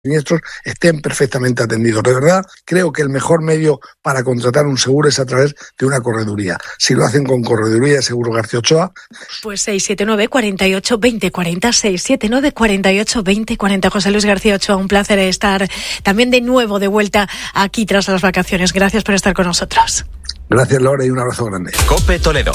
siniestros estén perfectamente atendidos. De verdad, creo que el mejor medio para contratar un seguro es a través de una correduría. Si lo hacen con Correduría de Seguros García Ochoa. Pues 679 48 20 40, 679 48 20 40. José Luis García Ochoa, un placer estar también de nuevo de vuelta aquí tras las vacaciones. Gracias por estar con nosotros. Gracias, Laura, y un abrazo grande. COPE Toledo.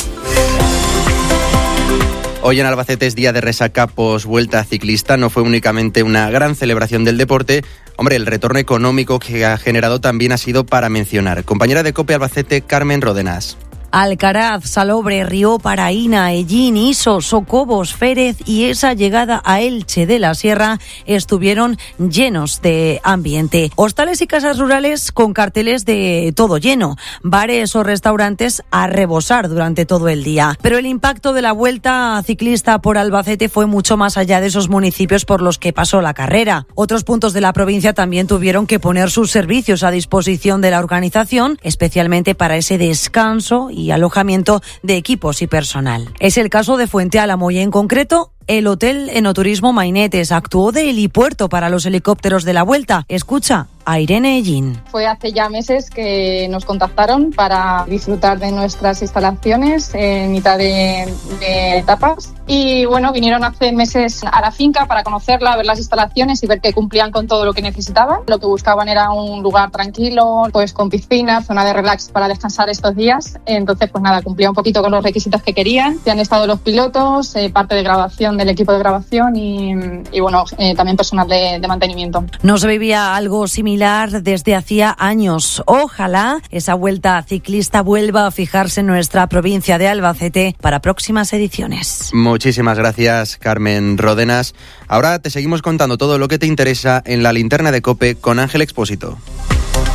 Hoy en Albacete es día de resaca post-vuelta ciclista. No fue únicamente una gran celebración del deporte. Hombre, el retorno económico que ha generado también ha sido para mencionar. Compañera de COPE Albacete, Carmen Ródenas. Alcaraz, Salobre, Río, Paraína, Ellín, Iso, Socobos, Férez y esa llegada a Elche de la Sierra estuvieron llenos de ambiente. Hostales y casas rurales con carteles de todo lleno, bares o restaurantes a rebosar durante todo el día. Pero el impacto de la vuelta ciclista por Albacete fue mucho más allá de esos municipios por los que pasó la carrera. Otros puntos de la provincia también tuvieron que poner sus servicios a disposición de la organización, especialmente para ese descanso y alojamiento de equipos y personal. Es el caso de Fuente Álamo y en concreto el Hotel Enoturismo Mainetes actuó de helipuerto para los helicópteros de la vuelta. Escucha a Irene Ellín. Fue hace ya meses que nos contactaron para disfrutar de nuestras instalaciones en mitad de etapas y bueno, vinieron hace meses a la finca para conocerla, ver las instalaciones y ver que cumplían con todo lo que necesitaban. Lo que buscaban era un lugar tranquilo, pues con piscina, zona de relax para descansar estos días. Entonces pues nada, cumplía un poquito con los requisitos que querían. Ya han estado los pilotos, parte de grabación del equipo de grabación y bueno, también personal de mantenimiento. No se vivía algo similar desde hacía años. Ojalá esa vuelta ciclista vuelva a fijarse en nuestra provincia de Albacete para próximas ediciones. Muchísimas gracias, Carmen Ródenas. Ahora te seguimos contando todo lo que te interesa en la linterna de COPE con Ángel Expósito.